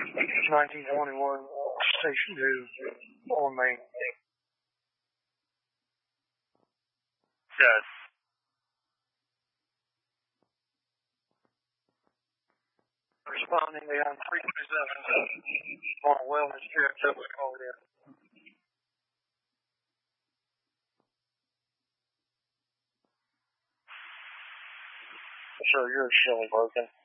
1921 Station 2 on Main. Yes. Responding beyond 327 on a wellness trip that was called in. Sir, you're still broken.